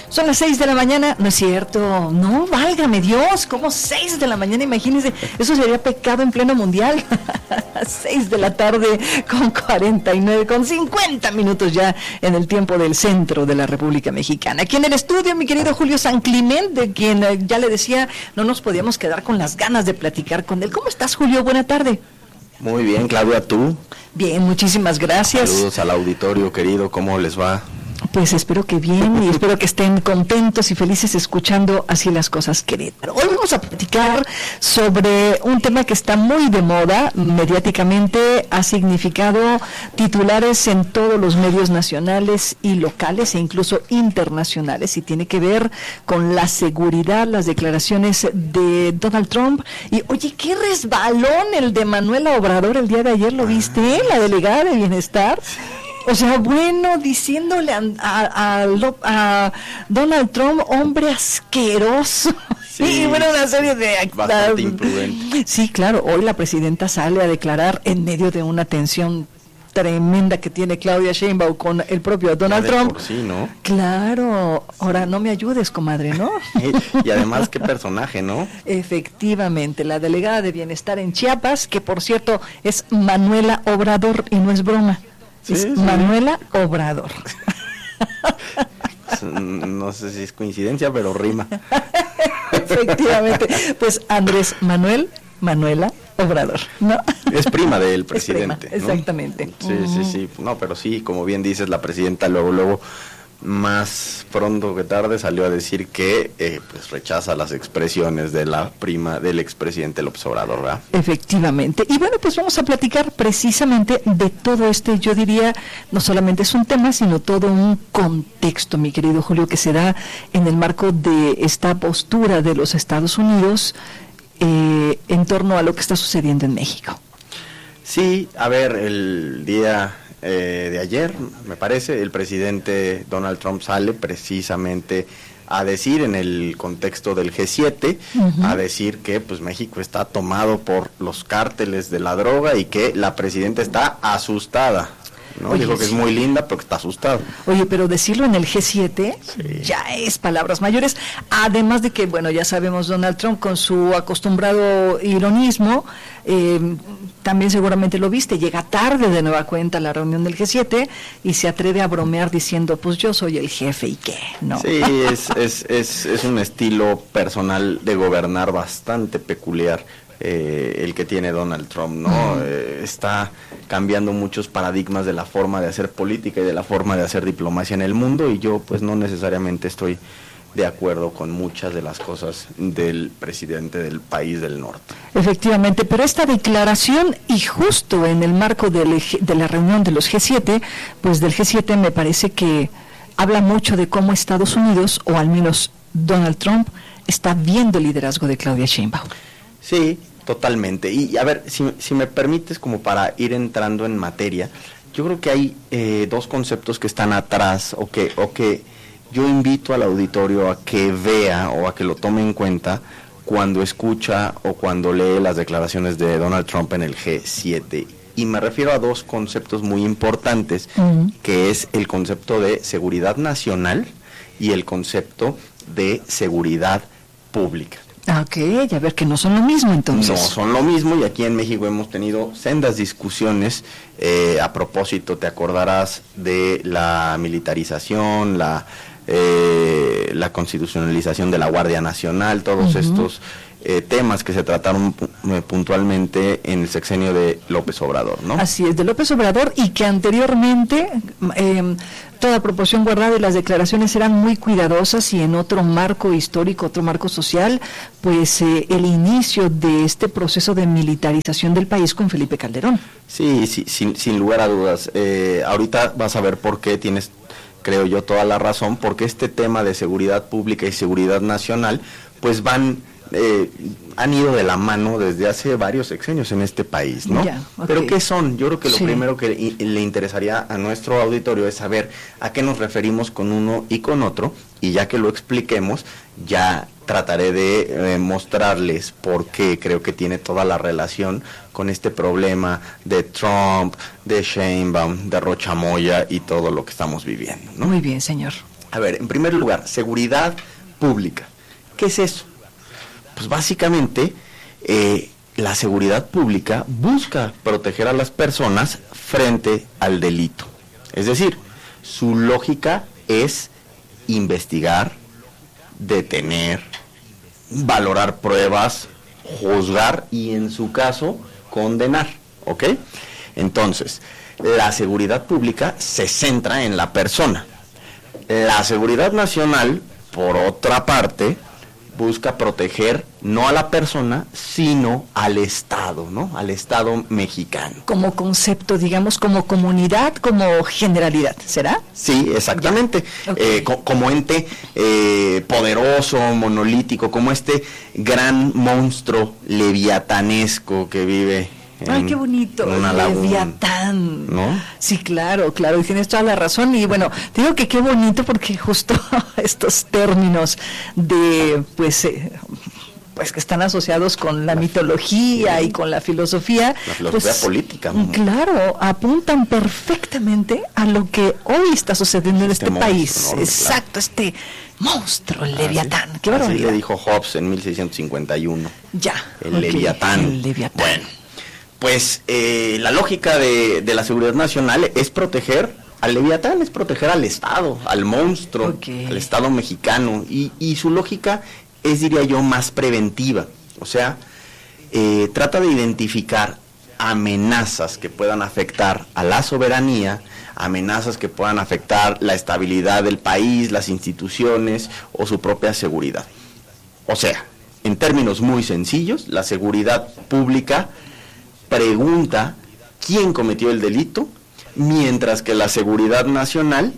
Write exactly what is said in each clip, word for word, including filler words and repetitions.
Son las seis de la mañana, no es cierto, no, válgame Dios, ¿cómo seis de la mañana? Imagínense, eso sería pecado en pleno mundial. Seis de la tarde con cuarenta y nueve, con cincuenta minutos ya en el tiempo del centro de la República Mexicana. Aquí en el estudio, mi querido Julio San Clemente, quien eh, ya le decía, no nos podíamos quedar con las ganas de platicar con él. ¿Cómo estás, Julio? Buena tarde. Muy bien, Claudia, ¿tú? Bien, muchísimas gracias. Saludos al auditorio, querido, ¿cómo les va? Pues espero que bien y espero que estén contentos y felices escuchando Así las Cosas Querétaro. Hoy vamos a platicar sobre un tema que está muy de moda mediáticamente, ha significado titulares en todos los medios nacionales y locales e incluso internacionales, y tiene que ver con la seguridad, las declaraciones de Donald Trump. Y oye, qué resbalón el de Manuela Obrador el día de ayer, ¿lo viste? La delegada de Bienestar. O sea, bueno, diciéndole a, a, a, a Donald Trump, hombre asqueroso. Sí, y bueno, una serie de... Bastante imprudente. Sí, claro, hoy la presidenta sale a declarar en medio de una tensión tremenda que tiene Claudia Sheinbaum con el propio Donald ya de Trump. Por sí, ¿no? Claro, ahora no me ayudes, comadre, ¿no? Y además, qué personaje, ¿no? Efectivamente, la delegada de Bienestar en Chiapas, que por cierto es Manuela Obrador y no es broma. Sí, es sí. Manuela Obrador. No sé si es coincidencia, pero rima. Efectivamente, pues Andrés Manuel Manuela Obrador, ¿no? Es prima del presidente, es prima, ¿no? Exactamente. Sí, sí, sí. No, pero sí, como bien dices, la presidenta luego, luego, más pronto que tarde salió a decir que eh, pues rechaza las expresiones de la prima del expresidente López Obrador, ¿verdad? Efectivamente. Y bueno, pues vamos a platicar precisamente de todo este, yo diría, no solamente es un tema, sino todo un contexto, mi querido Julio, que se da en el marco de esta postura de los Estados Unidos eh, en torno a lo que está sucediendo en México. Sí, a ver, el día... Eh, de ayer, me parece, el presidente Donald Trump sale precisamente a decir, en el contexto del G siete, uh-huh. a decir que pues México está tomado por los cárteles de la droga y que la presidenta está asustada, ¿no? Oye, dijo que sí. Es muy linda, pero que está asustada. Oye, pero decirlo en el G siete sí. ya es palabras mayores, además de que, bueno, ya sabemos, Donald Trump con su acostumbrado ironismo, eh, también seguramente lo viste, llega tarde de nueva cuenta a la reunión del G siete y se atreve a bromear diciendo, pues yo soy el jefe y qué, ¿no? Sí, es, es, es, es un estilo personal de gobernar bastante peculiar. Eh, el que tiene Donald Trump, ¿no? Mm. Eh, está cambiando muchos paradigmas de la forma de hacer política y de la forma de hacer diplomacia en el mundo, y yo pues no necesariamente estoy de acuerdo con muchas de las cosas del presidente del país del norte. Efectivamente, pero esta declaración, y justo en el marco del, de la reunión de los G siete, pues del G siete me parece que habla mucho de cómo Estados Unidos, o al menos Donald Trump, está viendo el liderazgo de Claudia Sheinbaum. Sí, totalmente. Y a ver, si, si me permites, como para ir entrando en materia, yo creo que hay eh, dos conceptos que están atrás, o que, o que yo invito al auditorio a que vea o a que lo tome en cuenta cuando escucha o cuando lee las declaraciones de Donald Trump en el G siete. Y me refiero a dos conceptos muy importantes, uh-huh. que es el concepto de seguridad nacional y el concepto de seguridad pública. Ok, a ver que no son lo mismo entonces. No son lo mismo, y aquí en México hemos tenido sendas discusiones eh, a propósito, te acordarás, de la militarización, la eh, la constitucionalización de la Guardia Nacional, todos uh-huh. estos eh, temas que se trataron pu- puntualmente en el sexenio de López Obrador, ¿no? Así es, de López Obrador, y que anteriormente eh, toda proporción guardada y las declaraciones eran muy cuidadosas, y en otro marco histórico, otro marco social, pues eh, el inicio de este proceso de militarización del país con Felipe Calderón. Sí, sí, sin, sin lugar a dudas. Eh, ahorita vas a ver por qué tienes, creo yo, toda la razón, porque este tema de seguridad pública y seguridad nacional, pues van... Eh, han ido de la mano desde hace varios sexenios en este país, ¿no? Yeah, okay. Pero ¿qué son? Yo creo que lo sí. primero que i- le interesaría a nuestro auditorio es saber a qué nos referimos con uno y con otro, y ya que lo expliquemos, ya trataré de eh, mostrarles por qué creo que tiene toda la relación con este problema de Trump, de Sheinbaum, de Rocha Moya y todo lo que estamos viviendo, ¿no? Muy bien, señor. A ver, en primer lugar, seguridad pública. ¿Qué es eso? Pues básicamente, eh, la seguridad pública busca proteger a las personas frente al delito. Es decir, su lógica es investigar, detener, valorar pruebas, juzgar y en su caso condenar, ¿ok? Entonces, la seguridad pública se centra en la persona. La seguridad nacional, por otra parte, busca proteger no a la persona, sino al Estado, ¿no? Al Estado mexicano. Como concepto, digamos, como comunidad, como generalidad, ¿será? Sí, exactamente. Okay. Eh, co como ente eh, poderoso, monolítico, como este gran monstruo leviatanesco que vive en, ay, qué bonito, Leviatán, ¿no? Sí, claro, claro, y tienes toda la razón, y bueno, digo que qué bonito porque justo estos términos de, pues, eh, pues que están asociados con la, la mitología y con la filosofía, la filosofía pues, política, ¿no? Claro, apuntan perfectamente a lo que hoy está sucediendo en este, este país, enorme, exacto, claro. Este monstruo, el Leviatán, así, qué barbaridad. Así le dijo Hobbes en mil seiscientos cincuenta y uno. Ya. El okay, Leviatán. El Leviatán. Bueno, pues eh, la lógica de, de la seguridad nacional es proteger al Leviatán, es proteger al Estado, al monstruo, okay. al Estado mexicano, y, y su lógica es, diría yo, más preventiva, o sea, eh, trata de identificar amenazas que puedan afectar a la soberanía, amenazas que puedan afectar la estabilidad del país, las instituciones o su propia seguridad. O sea, en términos muy sencillos, la seguridad pública pregunta quién cometió el delito, mientras que la seguridad nacional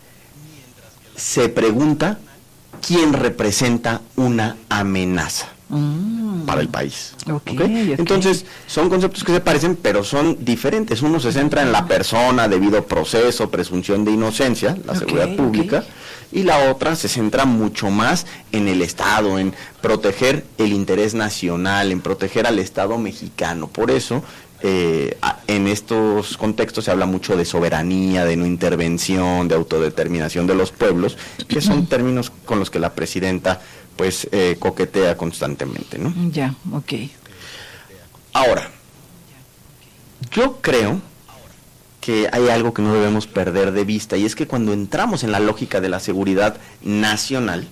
se pregunta quién representa una amenaza mm. para el país. Okay, ¿Okay? Okay. Entonces, son conceptos que se parecen, pero son diferentes. Uno se centra en la persona, debido proceso, presunción de inocencia, la okay, seguridad pública, okay. y la otra se centra mucho más en el Estado, en proteger el interés nacional, en proteger al Estado mexicano. Por eso, Eh, en estos contextos se habla mucho de soberanía, de no intervención, de autodeterminación de los pueblos, que son términos con los que la presidenta pues eh, coquetea constantemente, ¿no? Ya, ok. Ahora, yo creo que hay algo que no debemos perder de vista, y es que cuando entramos en la lógica de la seguridad nacional,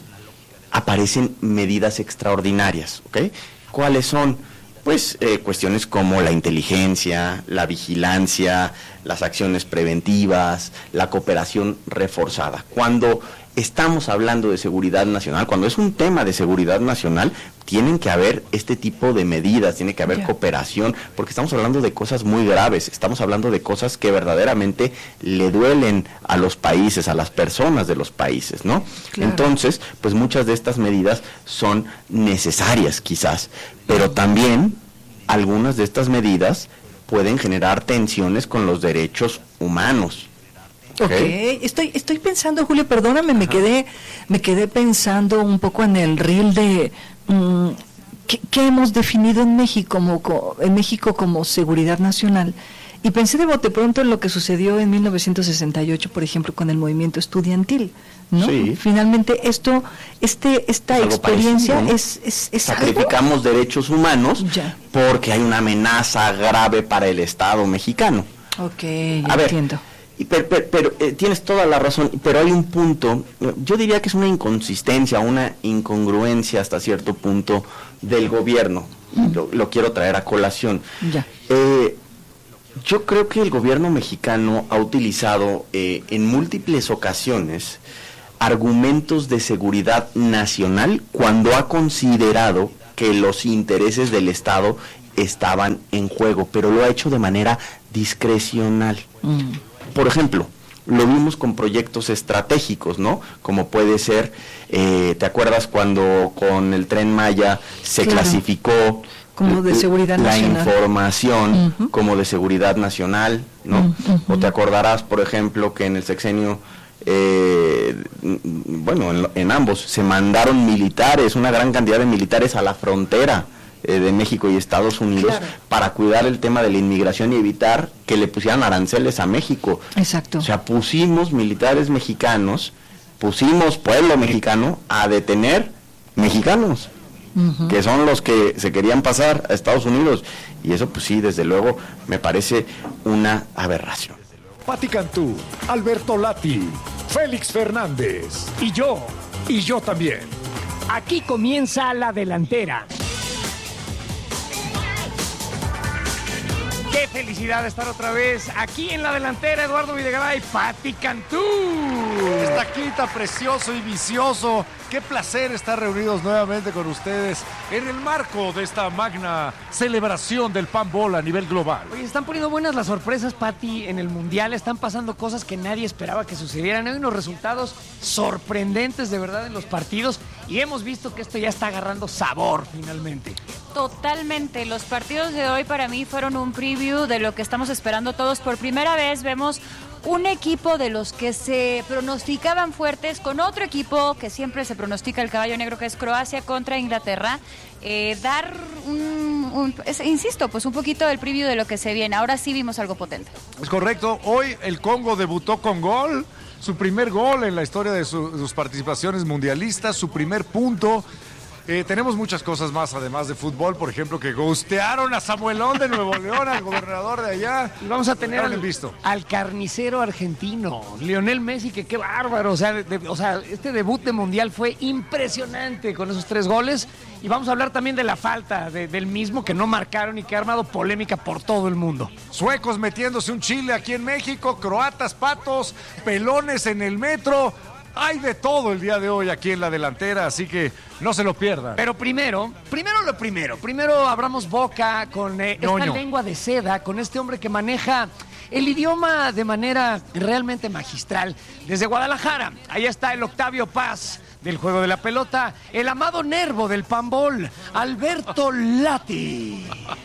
aparecen medidas extraordinarias, ¿ok? ¿Cuáles son? Pues eh, cuestiones como la inteligencia, la vigilancia, las acciones preventivas, la cooperación reforzada. Cuando estamos hablando de seguridad nacional, cuando es un tema de seguridad nacional, tienen que haber este tipo de medidas, tiene que haber yeah. cooperación, porque estamos hablando de cosas muy graves, estamos hablando de cosas que verdaderamente le duelen a los países, a las personas de los países, ¿no? Claro. Entonces, pues muchas de estas medidas son necesarias quizás, pero también algunas de estas medidas pueden generar tensiones con los derechos humanos. Okay. ok, estoy estoy pensando, Julio, perdóname, me quedé me quedé pensando un poco en el reel de um, ¿qué, qué hemos definido en México como en México como seguridad nacional, y pensé de bote pronto en lo que sucedió en mil novecientos sesenta y ocho, por ejemplo, con el movimiento estudiantil, ¿no? Sí. Finalmente esto este esta experiencia parecido, ¿no? es es, es sacrificamos algo? derechos humanos ya. porque hay una amenaza grave para el Estado mexicano. Ok, ya A ver, entiendo. Y pero, pero, pero eh, tienes toda la razón, pero hay un punto, yo diría que es una inconsistencia, una incongruencia hasta cierto punto del gobierno, mm. lo, lo quiero traer a colación. Ya. Eh, yo creo que el gobierno mexicano ha utilizado eh, en múltiples ocasiones argumentos de seguridad nacional cuando ha considerado que los intereses del Estado estaban en juego, pero lo ha hecho de manera discrecional. Mm. Por ejemplo, lo vimos con proyectos estratégicos, ¿no? Como puede ser, eh, ¿te acuerdas cuando con el Tren Maya se claro. clasificó como de seguridad la nacional. información uh-huh. como de seguridad nacional, ¿no? Uh-huh. O te acordarás, por ejemplo, que en el sexenio, eh, bueno, en, en ambos, se mandaron militares, una gran cantidad de militares a la frontera de México y Estados Unidos claro. para cuidar el tema de la inmigración y evitar que le pusieran aranceles a México. Exacto. O sea, pusimos militares mexicanos pusimos pueblo mexicano a detener mexicanos, uh-huh. que son los que se querían pasar a Estados Unidos, y eso pues sí, desde luego me parece una aberración. Pati Cantú, Alberto Lati, Félix Fernández y yo, y yo también. Aquí comienza La Delantera. Qué felicidad estar otra vez aquí en La Delantera, Eduardo Videgaray, Pati Cantú. Está aquí tan precioso y vicioso. Qué placer estar reunidos nuevamente con ustedes en el marco de esta magna celebración del Panball a nivel global. Oye, están poniendo buenas las sorpresas, Pati, en el Mundial. Están pasando cosas que nadie esperaba que sucedieran. Hay unos resultados sorprendentes, de verdad, en los partidos. Y hemos visto que esto ya está agarrando sabor, finalmente. Totalmente. Los partidos de hoy para mí fueron un preview de lo que estamos esperando todos. Por primera vez vemos un equipo de los que se pronosticaban fuertes con otro equipo que siempre se pronostica el caballo negro, que es Croacia contra Inglaterra. Eh, dar un, un es, insisto, pues un poquito del preview de lo que se viene. Ahora sí vimos algo potente. Es correcto. Hoy el Congo debutó con gol. Su primer gol en la historia de, su, de sus participaciones mundialistas, su primer punto. Eh, tenemos muchas cosas más, además de fútbol, por ejemplo, que gustearon a Samuelón de Nuevo León, al gobernador de allá. Y vamos a tener al, visto. al carnicero argentino, Lionel Messi, que qué bárbaro. O sea, de, o sea, este debut de Mundial fue impresionante con esos tres goles. Y vamos a hablar también de la falta de, del mismo, que no marcaron y que ha armado polémica por todo el mundo. Suecos metiéndose un chile aquí en México, croatas, patos, pelones en el metro. Hay de todo el día de hoy aquí en La Delantera, así que no se lo pierdan. Pero primero, primero lo primero. Primero abramos boca con eh, esta lengua de seda, con este hombre que maneja el idioma de manera realmente magistral. Desde Guadalajara, ahí está el Octavio Paz del Juego de la Pelota, el amado Nervo del Panball, Alberto Lati.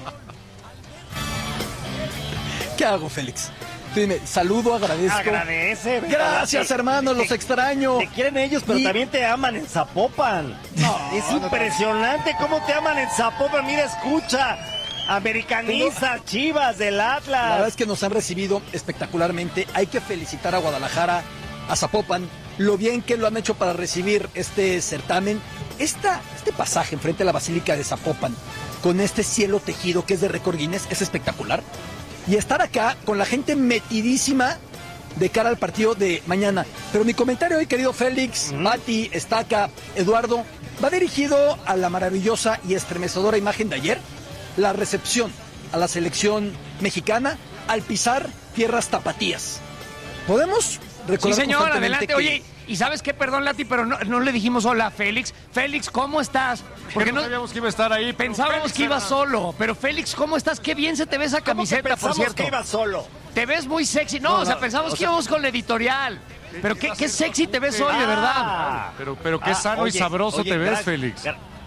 ¿Qué hago, Félix? Dime, saludo, agradezco. Agradece. Gracias, te, hermano, los te, extraño. Te quieren ellos, pero y... también te aman en Zapopan. No, es no, impresionante no. cómo te aman en Zapopan. Mira, escucha. Americanista, pero... Chivas, del Atlas. La verdad es que nos han recibido espectacularmente. Hay que felicitar a Guadalajara, a Zapopan, lo bien que lo han hecho para recibir este certamen. Esta, este pasaje enfrente a la Basílica de Zapopan, con este cielo tejido que es de récord Guinness, es espectacular. Y estar acá con la gente metidísima de cara al partido de mañana. Pero mi comentario hoy, querido Félix, mm. Mati, Estaca, Eduardo, va dirigido a la maravillosa y estremecedora imagen de ayer, la recepción a la selección mexicana al pisar tierras tapatías. ¿Podemos recordar? Sí, señor, adelante. Que... Oye, ¿y sabes qué? Perdón, Lati, pero no, no le dijimos hola a Félix. Félix, ¿cómo estás? Porque no sabíamos que iba a estar ahí. Pensábamos Félix que iba era... solo. Pero Félix, ¿cómo estás? Qué bien se te ve esa camiseta, por cierto. Que iba solo. Te ves muy sexy. No, no, no o sea, pensamos o que sea... íbamos con la editorial. Pero qué, qué sexy te ves hoy, ah, de verdad. Pero, pero qué ah, sano oye, y sabroso oye, te ves, Félix.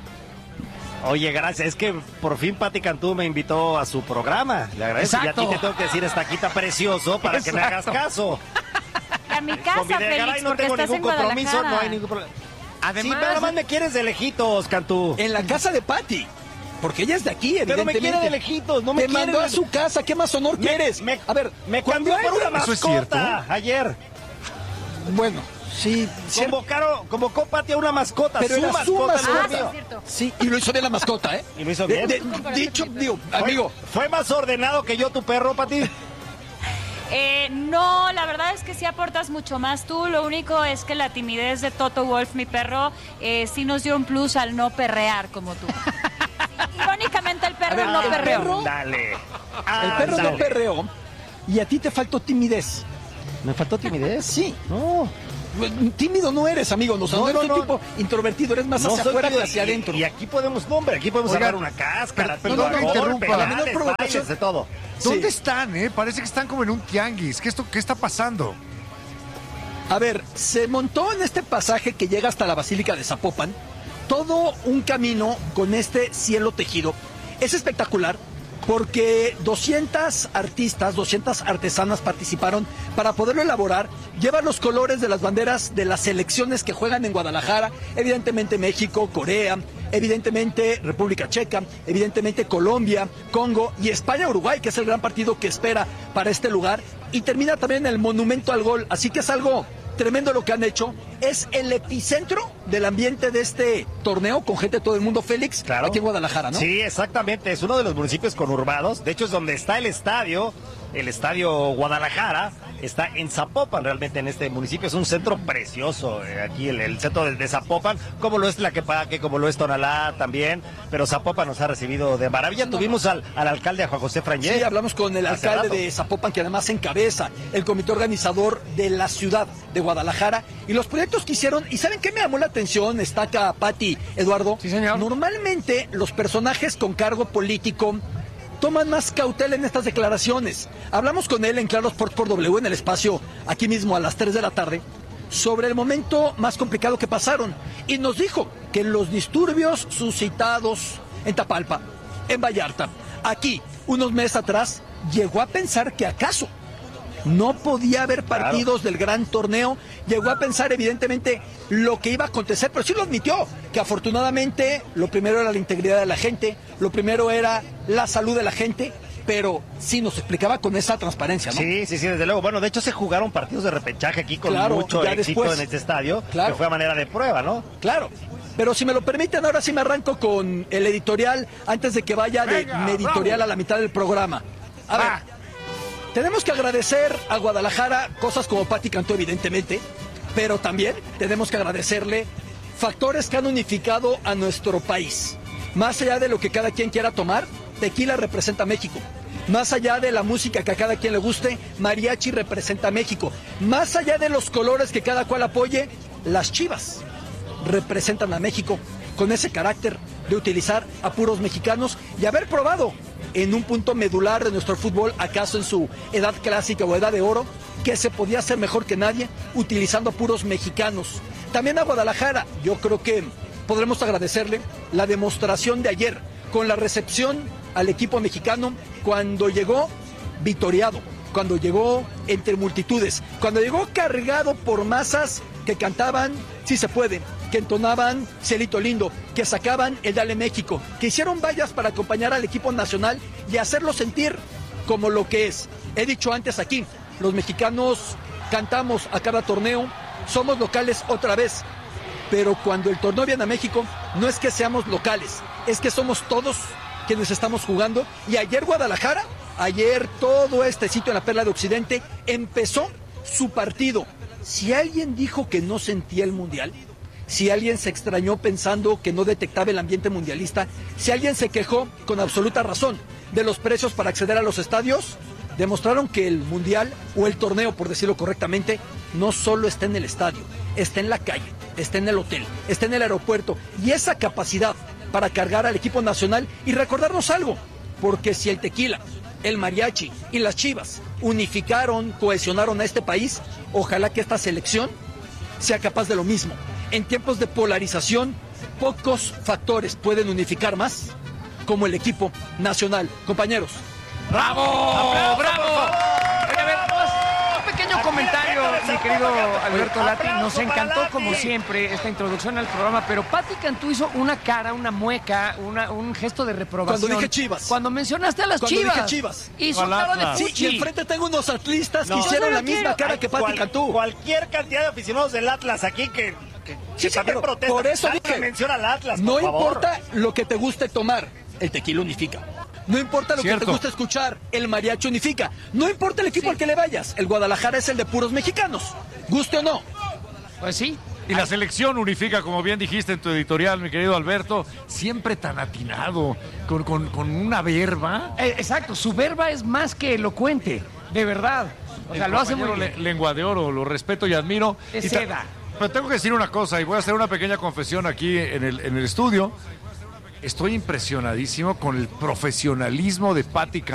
Oye, gracias. Es que por fin Pati Cantú me invitó a su programa. Le agradezco. Exacto. Y a ti te tengo que decir, estaquita precioso para Exacto. que me hagas caso. A mi casa, Félix, no porque estás en Guadalajara. No hay ningún problema. Además, sí, pero nada más me quieres de lejitos, Cantú. En la casa de Pati. Porque ella es de aquí, evidentemente. Pero me quiere de lejitos, no me Te quiere. mandó a su casa, ¿qué más honor me, quieres? Me, a ver, me cambió por una mascota. ¿Eso es cierto? Ayer. Bueno, sí. Convocaron, convocó Pati a una mascota, pero su era mascota. Su mascota. Ah, sí, y lo hizo bien la mascota, ¿eh? Y lo hizo bien. De, de, dicho, digo, amigo. ¿Fue, ¿Fue más ordenado que yo tu perro, Pati? Eh, no, la verdad es que sí aportas mucho más tú. Lo único es que la timidez de Toto Wolff, mi perro, eh, sí nos dio un plus al no perrear como tú. Irónicamente el perro ver, no el perreó. Perro, dale. Ah, el perro dale. no perreó y a ti te faltó timidez. ¿Me faltó timidez? Sí. No. Tímido no eres, amigo. No, no, no eres no, un tipo no. introvertido, eres más no hacia afuera que hacia adentro. Y, y aquí podemos, no, hombre, aquí podemos Oigan, sacar una cáscara. Pero, perdón que interrumpa. La menor provocación de todo. ¿Dónde sí. están, eh? Parece que están como en un tianguis. ¿Qué, esto, ¿Qué está pasando? A ver, se montó en este pasaje que llega hasta la Basílica de Zapopan todo un camino con este cielo tejido. Es espectacular porque doscientas artistas, doscientas artesanas participaron para poderlo elaborar. Lleva los colores de las banderas de las selecciones que juegan en Guadalajara, evidentemente México, Corea, evidentemente República Checa, evidentemente Colombia, Congo y España-Uruguay, que es el gran partido que espera para este lugar. Y termina también el monumento al gol, así que es algo tremendo lo que han hecho. es el epicentro del ambiente de este torneo con gente de todo el mundo, Félix, claro. Aquí en Guadalajara, ¿no? Sí, exactamente, es uno de los municipios conurbados, de hecho es donde está el estadio, el estadio Guadalajara, está en Zapopan, realmente en este municipio, es un centro precioso, eh, aquí el, el centro de, de Zapopan, como lo es Tlaquepaque, como lo es Tonalá también, pero Zapopan nos ha recibido de maravilla. Tuvimos al, al alcalde, a Juan José Frangé. Sí, hablamos con el alcalde de Zapopan, que además encabeza el comité organizador de la ciudad de Guadalajara, y los proyectos que hicieron, y ¿saben qué me llamó la atención? Está acá Pati, Eduardo. Sí, señor. Normalmente los personajes con cargo político toman más cautela en estas declaraciones. Hablamos con él en Claro Sport por W, en el espacio aquí mismo a las tres de la tarde, sobre el momento más complicado que pasaron. Y nos dijo que en los disturbios suscitados en Tapalpa, en Vallarta, aquí, unos meses atrás, llegó a pensar que acaso no podía haber partidos claro. del gran torneo, llegó a pensar evidentemente lo que iba a acontecer, pero sí lo admitió, que afortunadamente lo primero era la integridad de la gente, lo primero era la salud de la gente, pero sí nos explicaba con esa transparencia, ¿no? Sí, sí, sí, desde luego. Bueno, de hecho se jugaron partidos de repechaje aquí con claro, mucho éxito después, en este estadio, claro. que fue a manera de prueba, ¿no? Claro. Pero si me lo permiten, ahora sí me arranco con el editorial, antes de que vaya Venga, de mi editorial bravo. a la mitad del programa. A ver, ah. tenemos que agradecer a Guadalajara cosas como Pati Cantú, evidentemente, pero también tenemos que agradecerle factores que han unificado a nuestro país. Más allá de lo que cada quien quiera tomar, tequila representa a México. Más allá de la música que a cada quien le guste, mariachi representa a México. Más allá de los colores que cada cual apoye, las Chivas representan a México con ese carácter de utilizar a puros mexicanos y haber probado en un punto medular de nuestro fútbol, acaso en su edad clásica o edad de oro, que se podía hacer mejor que nadie utilizando a puros mexicanos. También a Guadalajara, yo creo que podremos agradecerle la demostración de ayer con la recepción al equipo mexicano cuando llegó victoriado, cuando llegó entre multitudes, cuando llegó cargado por masas que cantaban Sí se puede, que entonaban Cielito Lindo, que sacaban el Dale México, que hicieron vallas para acompañar al equipo nacional y hacerlo sentir como lo que es. He dicho antes aquí, los mexicanos cantamos a cada torneo, somos locales otra vez, pero cuando el torneo viene a México, no es que seamos locales, es que somos todos quienes estamos jugando. Y ayer Guadalajara, ayer todo este sitio en la Perla de Occidente empezó su partido. Si alguien dijo que no sentía el Mundial, si alguien se extrañó pensando que no detectaba el ambiente mundialista, si alguien se quejó con absoluta razón de los precios para acceder a los estadios, demostraron que el Mundial, o el torneo por decirlo correctamente, no solo está en el estadio, está en la calle, está en el hotel, está en el aeropuerto, y esa capacidad para cargar al equipo nacional y recordarnos algo, porque si el tequila, el mariachi y las Chivas unificaron, cohesionaron a este país, ojalá que esta selección sea capaz de lo mismo. En tiempos de polarización, pocos factores pueden unificar más como el equipo nacional. Compañeros. ¡Bravo! ¡Bravo! ¡Bravo! Un pequeño comentario, mi querido Alberto Lati. Nos encantó, como siempre, esta introducción al programa, pero Pati Cantú hizo una cara, una mueca, una, un gesto de reprobación. Cuando dije Chivas. Cuando mencionaste a las Cuando Chivas. Cuando dije Chivas. Hizo cara de fuchi. Sí, y enfrente tengo unos atlistas no, que hicieron la misma quiero. cara Ay, que Pati cual, Cantú. Cualquier cantidad de aficionados del Atlas aquí que, que, sí, que también protestan. Por eso dije, menciona al Atlas, no por importa favor. lo que te guste tomar, el tequila unifica. No importa lo Cierto. que te gusta escuchar, el mariachi unifica. No importa el equipo sí. al que le vayas, el Guadalajara es el de puros mexicanos, guste o no. Pues sí. Y la selección unifica, como bien dijiste en tu editorial, mi querido Alberto, siempre tan atinado, con, con, con una verba. Eh, exacto, su verba es más que elocuente, de verdad. O sea, el lo hace muy bien. Le, lengua de oro, lo respeto y admiro. Es y seda. Pero tengo que decir una cosa, y voy a hacer una pequeña confesión aquí en el, en el estudio. Estoy impresionadísimo con el profesionalismo de Pati